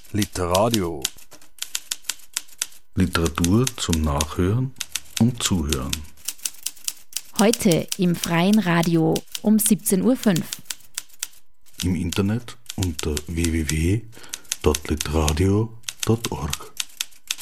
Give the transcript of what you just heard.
Literadio. Literatur zum Nachhören und Zuhören. Heute im Freien Radio um 17.05 Uhr. Im Internet unter www.literadio.org.